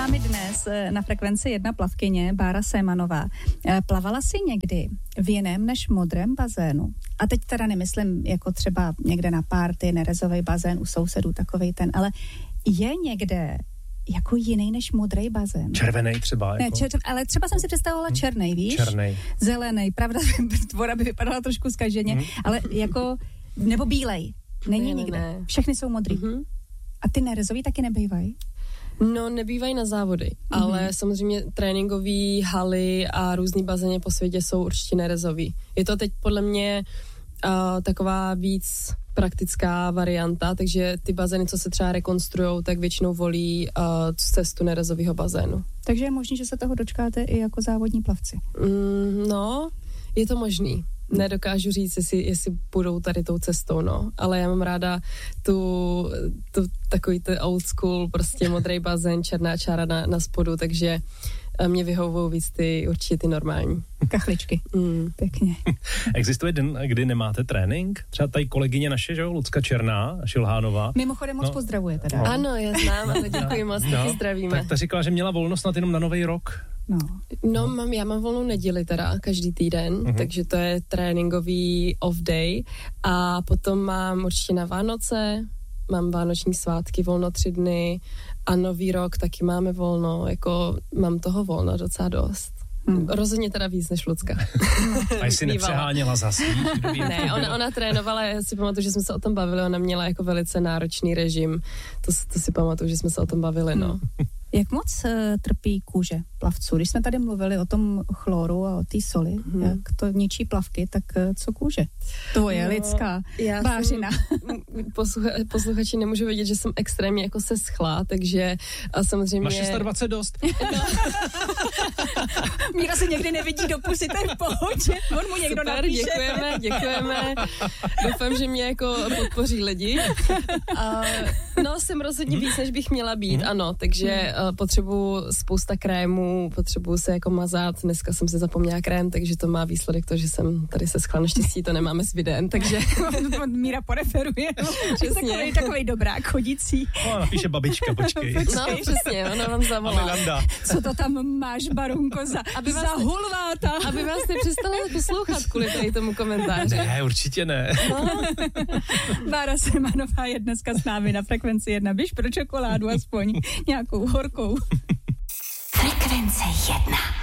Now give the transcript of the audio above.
námi dnes na Frekvenci 1 plavkyně Bára Sémanová. Plavala jsi někdy v jiném než modrém bazénu? A teď teda nemyslím jako třeba někde na párty, nerezový bazén u sousedů, takovej ten, ale je někde jako jiný než modrý bazén? Červený třeba. Jako. Ne, ale třeba jsem si představovala černej, víš? Černej. Zelený, pravda, tvora by vypadala trošku zkaženě, ale jako, nebo bílej. Není nikde. Ne. Všechny jsou modrý. A ty nerezový taky nebývají? No, nebývají na závody, ale samozřejmě tréninkové haly a různý bazény po světě jsou určitě nerezový. Je to teď podle mě taková víc praktická varianta, takže ty bazény, co se třeba rekonstruujou, tak většinou volí cestu nerezového bazénu. Takže je možný, že se toho dočkáte i jako závodní plavci? No, je to možný. Nedokážu říct, jestli půjdou tady tou cestou, no. Ale já mám ráda tu takový ten old school, prostě modrý bazén, černá čára na spodu, takže mě vyhovují víc určitě ty normální. Kachličky. Pěkně. Existuje den, kdy nemáte trénink? Třeba tady kolegyně naše, že jo, Lucka Černá, Šilhánová. Mimochodem moc pozdravuje teda. Ano, já znám, ale děkuji moc, taky zdravíme. Tak ta říkala, že měla volnost snad jenom na Nový rok. Já mám volnou neděli teda, každý týden, takže to je tréninkový off day a potom mám určitě na Vánoce, mám vánoční svátky volno 3 dny a Nový rok taky máme volno, jako mám toho volna docela dost. Rozhodně teda víc než Lucka. A jestli nepřeháněla zas. Ne, ona trénovala, já si pamatuju, že jsme se o tom bavili, ona měla jako velice náročný režim, to si pamatuju, že jsme se o tom bavili, no. Jak moc trpí kůže plavců? Když jsme tady mluvili o tom chloru a o té soli, jak to ničí plavky, tak co kůže? Tvoje lidská Bářina. Posluchači nemůžu vědět, že jsem extrémně jako se schla, takže a samozřejmě... Máš 620 dost. Míra se někdy nevidí do pusy, to je v pohodě. On mu někdo napíše. Děkujeme. Doufám, že mě jako podpoří lidi. Jsem rozhodně víc, než bych měla být, ano, takže potřebuju spousta krémů, potřebuju se jako mazat, dneska jsem si zapomněla krém, takže to má výsledek to, že jsem tady se schla, naštěstí to nemáme s videem, takže... Míra poreferuje, přesně. Takovej dobrák chodící. Napíše babička, počkej. No, přesně, ona vám zavolá. Co to tam máš, Barunko, za hulváta? Aby vás nepřestala poslouchat kvůli tady tomu komentáři. Ne, určitě ne. No. Bára Sémanová je dneska s námi na Frekvenci 1. Běž pro čokoládu aspoň nějakou horkou. Frekvence 1.